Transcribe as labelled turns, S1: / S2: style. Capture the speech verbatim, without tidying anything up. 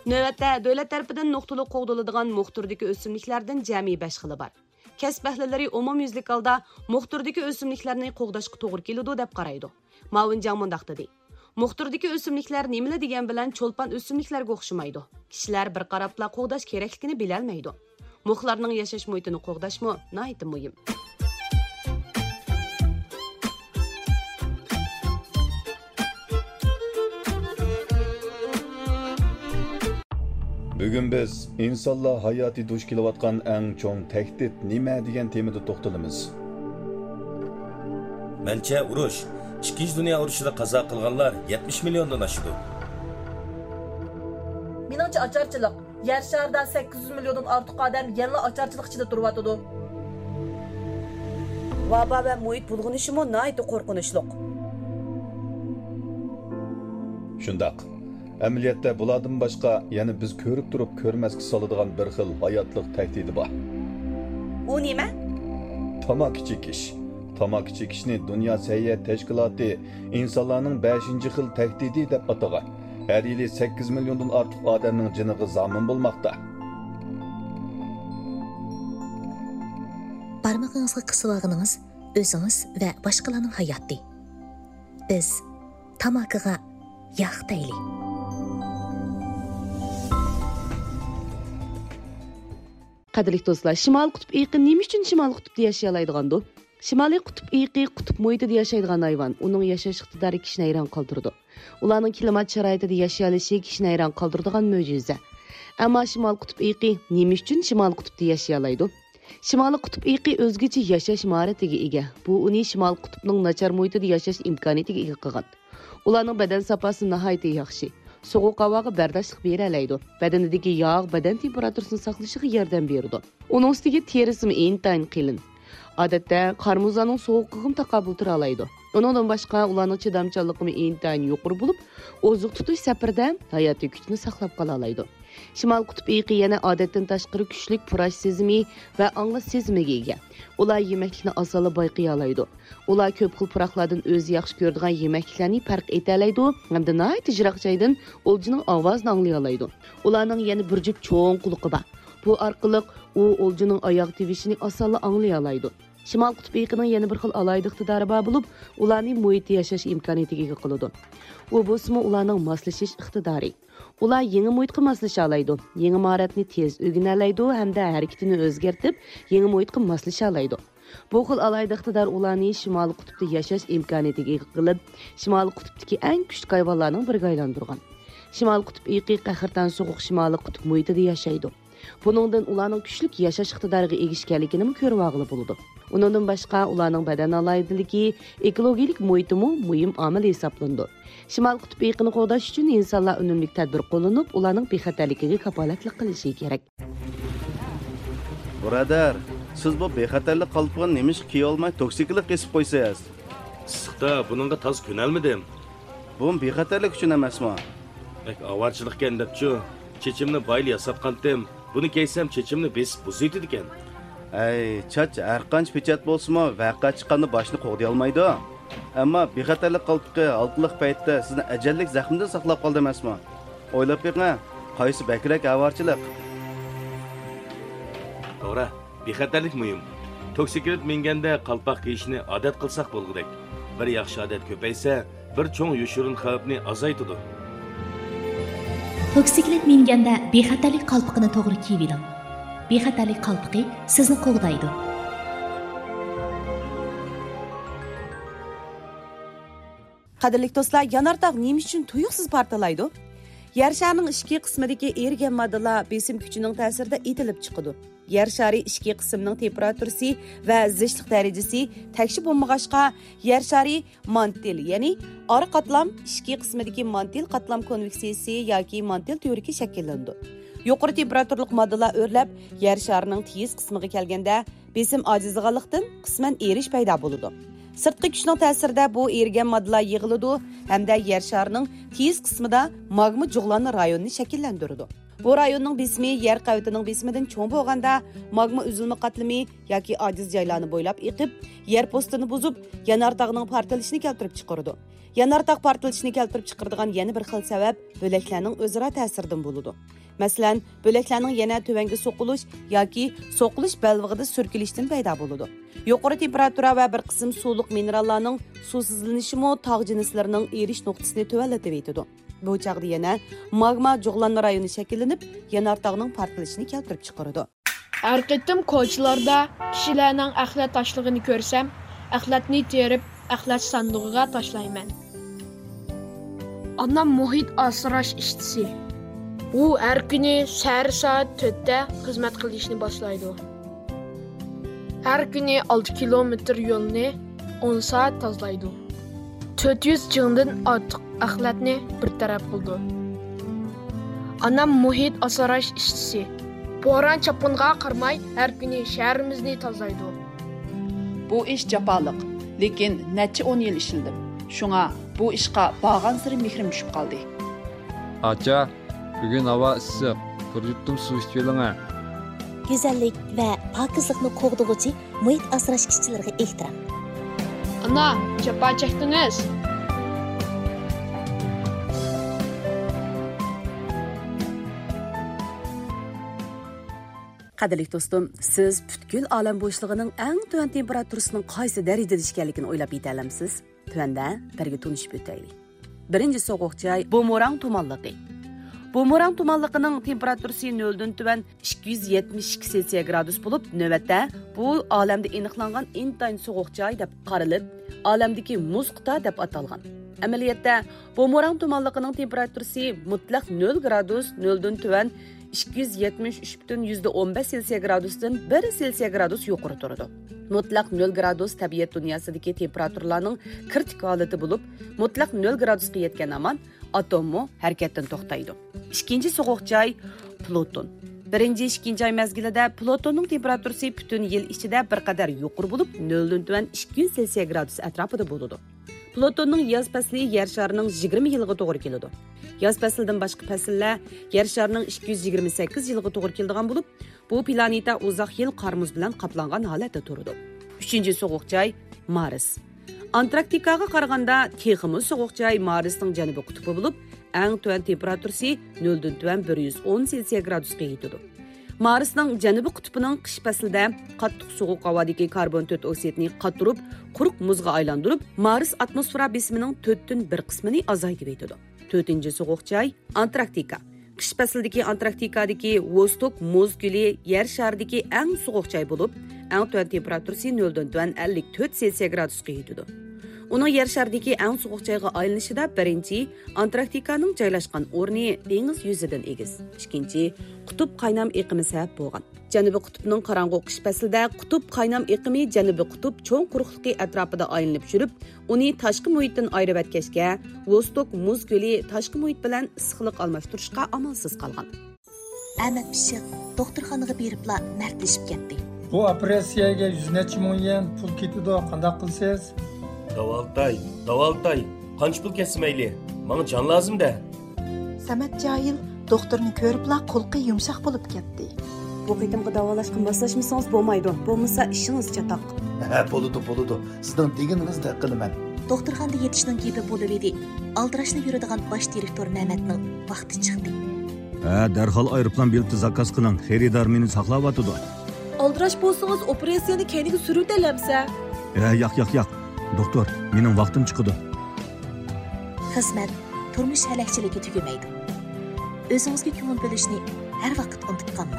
S1: Növətdə dövlət tərəfindən nuqtali qoğduladigan muxturdagi o'simliklardan jami besh xili bor. Kasb ahllari umumyuzlik holda muxturdagi o'simliklarni qo'g'dashga to'g'ri keladi deb qaraydi. Ma'lum jamundaq dedi. Muxturdagi o'simliklar nimalar degan bilan cho'lpon o'simliklarga o'xshamaydi. Kishilar bir qarabla qo'g'dash kerakligini bilolmaydi. Muxlarning yashash muhitini qo'g'dashmi nihoyat muhim.
S2: Bugun biz insonlar hayoti duch kelayotgan eng cho'ng tahdid nima degan temada to'xtalamiz.
S3: Mencha urush, Ikkinchi dunyo urushida qazo qilganlar yetmish milliondan oshdi.
S4: Meningcha ocharchilik. Yer sharida sakkiz yuz milliondan ortiq odam yana ocharchilik ichida turyapti.
S1: Vaba va muhit bulg'unishimi nihoyat qo'rqinchli.
S2: Shundaq. Amaliyotda bulardan boshqa yana biz ko'rib turib ko'rmasga soladigan bir xil hayotlik tahdidi bor.
S1: U nima?
S2: Tamaki chekish. Tamaki chekishni Dunyo sayyohat tashkiloti insonlarning beshinchi xil tahdidi deb atagan. Har yili sakkiz milliondan ortiq odamning jiniga zomin bo'lmoqda.
S5: Barmog'ingizga qisib olganingiz o'zingiz va boshqalarning hayoti. Biz tamakiga yo'q deylik.
S1: Qadrli do'stlar, Shimoliy qutb iqi nima uchun Shimoliy qutbda yashay oladigandu? Shimoliy qutb iqi qutb muhitida yashaydigan hayvon, uning yashash iqtidori kishini hayron qoldirdi. Ularning klimat sharoitida yashay olishi kishini hayron qoldiradigan mo'jiza. Ammo Shimoliy qutb iqi nima uchun Shimoliy qutbda yashay oladi? Shimoliy qutb iqi o'zgacha yashash mahoratiga ega. Bu uni Shimoliy qutbning nachar muhitida yashash imkoniyatiga ega qilgan. Ularning badan saposi nihoyat yaxshi. Soğuq havoga bardoshlik bera oladi. Badanidagi yog' badan temperaturasini saqlashiga yordam beradi. Uning ustiga terisi intayin qalin. Odatda qarmuzlarning sovuqligini taqabul qila oladi. Undan boshqa ularning chidamchanligi intayin yuqori bo'lib, oziq tutish safarda hayotiy kuchni saqlab qola oladi. Shimol qutb iqi yana odatdan tashqari kuchlik purash sezimi va anglash sezimiga ega. Ular yemeklikni asali bayqiy oladi. Ular ko'p xil puraqlardan o'zi yaxshi ko'radigan yemekliklarni farq eta oladi hamda nihoyat ijroqchaydan o'ljining ovozini anglay oladi. Ularning yana bir juft cho'ng quloqi bor. Bu orqali u o'ljining oyoq tevishini asali anglay oladi. Shimol qutb iqining yana bir xil alayda iqtidori bor bo'lib, ularning muhitda yashash imkoniyatiga ega qiladi. U bo'lsa ularning moslashish iqtidori. Ular yangi muhitga moslasha oladi. Yangi mahoratni tez o'rgana oladi hamda harakatini o'zgartirib, yangi muhitga moslasha oladi. Bu xil alayda iqtidor ularni Shimoliy qutbda yashash imkoniyatiga ega qilib, Shimoliy qutbdagi eng kuchli hayvonlarning biriga aylantirgan. Shimoliy qutb iqi qahrdan so'g'uq Shimoliy qutb muhitida yashaydi. Buningdan ularning kuchli yashash iqtidoriga ega ekanligini ko'rib olg'ili bo'ladi. Undan boshqa ularning badan alaydiligi, ekologik muhitimi muhim omil hisoblanadi. Shimoliy qutb iqini qo'llash uchun insonlar unumli tadbir qo'llanib, ularning bexatarligiga kafolatlik qilishi kerak.
S6: Birodar, siz bu bexatarlik qalpog'ini nemish kiy olmay toksiklik qesib qo'ysangiz.
S3: Issiqda buningga toz ko'nalmadim.
S6: Bu bexatarlik uchun emasmi?
S3: Bak avarchilikkan debchu, chechimni bayli yasatqandim. Buni keysam chechimni besib buzaydi ekan.
S6: Ay, chach har qancha pechat bo'lsa-mu, vaqa chiqqanda boshni qo'g'day olmaydi. Ammo bexatarlik qalpog'i oltliq paytda sizni ajallik zaxmdan saqlab qoldi emasmi? O'ylab beqing, qaysi bakrak avarchilik?
S3: To'g'ri, bexatarlik muhim. Toksiklik menganda qalpoq kiyishni odat qilsak bo'lgudek. Bir yaxshi odat ko'paysa, bir cho'ng yoshirin xavfni azaytadi.
S5: Toksiklik minganda bexatarlik qalpog'ini to'g'ri kiyib oling. Bexatarlik qalpog'i sizni qo'g'daydi.
S1: Qadrli do'stlar, yanardog' nima uchun tuyuqsiz portlaydi? Yer sharining ichki qismidagi ergan moddalar besim kuchining ta'sirida etilib chiqadi. Yer shari ichki qismining temperaturasi va zishlik darajasi tekshir bo'lmag'achqa, yer shari mantil, ya'ni ara qatlam ichki qismidagi mantil qatlam konveksiyasi yoki mantil teoriki shakllandi. Yuqori temperaturli moddalar o'rlab, yer sharining tez qismiga kelganda, besim ojizlig'anlikdan qisman erish paydo bo'ladi. Sirtqi kuchning ta'sirida bu ergan moddalar yig'iladi hamda yer sharining tez qismida magma jug'lanma rayonni shakllantiradi. Bu rayonning besimi yer qavitining besimidan cho'ng bo'lganda magma uzilma qatlami yoki ojiz joylarni bo'ylab eqib, yer postini buzib, yanardog'ning portlashini keltirib chiqaradi. Yanardog' portlashini keltirib chiqaradigan yana bir xil sabab bo'laklarning o'zaro ta'siridan bo'ladi. Masalan, bo'laklarning yana tuvanga so'qilish yoki so'qilish balvig'ida surkilishdan paydo bo'ladi. Yuqori temperatura va bir qism suvliq minerallarning suvsizlanishimi tog' jinslarining erish nuqtasini tuvallatib etadi. Bu chaqda yana magma jug'lanma rayoni shakllanib, yanardog'ning portlashini keltirib chiqaradi.
S7: Har qitim ko'chalarda kishilarning axlat tashlig'ini ko'rsam, axlatni terib, axlat sandig'iga tashlayman. Anam muhit asrash ishchisi. U har kuni sahar soat to'rtda xizmat qilishni boshlaydi. Har kuni olti kilometr yo'lni o'n soat tozalaydi. to'rt yuz jingdan ortiq axlatni bir taraf qildi. Anam muhit asrash ishchisi. Bo'ron chapinga qarmay har kuni shaharimizni tozalaydi.
S8: Bu ish jafoliq, lekin necha o'n yil ishildim. Shunga bu ishqa bag'an siri mehrim tushib qoldi.
S9: Acha, bugun havo issiq. Bir yuttum suv ichib oling.
S5: Go'zallik va pokizlikni qo'g'dug'uchi muhit asrash ishchilariga ehtirom.
S7: Ana, japa chekdingiz.
S1: Qadrli do'stim, siz butkul olam bo'shlig'ining eng tuvan temperaturasining qaysi darajada ekanligini o'ylab yetalamsiz? Tuanda birga tunishib o'taylik. Birinchi sovuq joy Bo'morang tumanligi. Bo'morang tumanligining temperaturasi noldan tuvan ikki yuz yetmish ikki Selsiya gradus bo'lib, navbatda bu olamda aniqlangan intayin sovuq joy deb qaralib, olamdagi muz quta deb atalgan. Amaliyotda Bo'morang tumanligining temperaturasi mutlaq nol gradus noldan tuvan ikki yuz yetmish uch butun o'n besh Selsiya gradusdan bir Selsiya gradus yuqori turadi. Mutlaq nol gradus tabiat dunyosidagi temperaturalarning kritik holati bo'lib, mutlaq nol gradusga yetgan amon atommo harakatdan to'xtaydi. Ikkinchi sovuq joy Pluton. Birinchi ikkinchi oy mezgilida Plutonning temperaturasi butun yil ichida bir qadar yuqori bo'lib, noldan tuvan ikki yuz Selsiya gradus atrofida bo'ladi. Plutonning yoz fasli yer sharining yigirma yilga to'g'ri keladi. Yoz faslidan boshqa fasllar yer sharining ikki yuz yigirma sakkiz yilga to'g'ri keladigan bo'lib, bu planeta uzoq yil qor muz bilan qoplangan holatda turadi. Uchinchi sovuq joy Mars. Antarktikaga qaraganda texmi sovuq joy Marsning janubiy qutbi bo'lib, eng tuvan temperaturasi noldan tuvan bir yuz o'n Selsiya gradusga yetadi. Marsning janubiy qutbining qish faslida qattiq sovuq havodagi karbon to'rt oksidni qatirib, quruq muzga aylantirib, Mars atmosfera besimining to'rtdan bir qismini azaytib etadi. to'rtinchi sovuq joy Antarktika. Qish faslidagi Antarktikadagi Vostok muz guli yer sharidagi eng sovuq joy bo'lib, eng tuvan temperaturasi noldan tuvan ellik to'rt Selsiya gradusga yetadi. Uning yer sharidagi eng sovuq joyga aylanishida birinchi Antarktikaning joylashgan o'rni dengiz yuzidan egiz. Ikkinchi qutb qaynam iqimi sabab bo'lgan. Janubiy qutbning qorong'u qish faslida qutb qaynam iqimi janubiy qutb cho'ng quruqligi atrofida aylanib yurib, uni tashqi muhitdan ayirib o'tkazga, Vostok muz guli tashqi muhit bilan issiqlik almashtirishga amalsiz qolgan.
S5: Ahmad Pishiq doktorxonaga beribla mardlashib ketdi.
S10: Bu operatsiyaga yuz necha ming yen pul ketadi, qanday qilsiz?
S3: Davaltay, davaltay. Qancha pul kesmayli? Menga jon lazım-da.
S11: Samat Joyil doktorni ko'ribla qo'lqi yumshoq bo'lib ketdi.
S1: Bu qitimga davolashga moslashmasangiz bo'lmaydi. Bo'lmasa ishingiz chatoq.
S12: Ha, bo'ladi, bo'ladi. Sizning deganingizni qilaman.
S5: Doktorxonada yetishning kepi bo'lib edi. Aldirashni yuradigan bosh direktor Mehmetning vaqti chiqdi.
S13: Ha, darhol aeroplan bileti zakaz qiling. Xaridor meni saqlayotdi.
S4: Aldirash bo'lsangiz operatsiyani keyingi surutalamsa.
S13: Ha, yo'q, yo'q, yo'q. Doktor, mening vaqtim chiqdi.
S5: Xizmat turmush halakchiligi tugamaydi. O'zingizga ko'ngil bo'lishni har vaqt unutqanmang.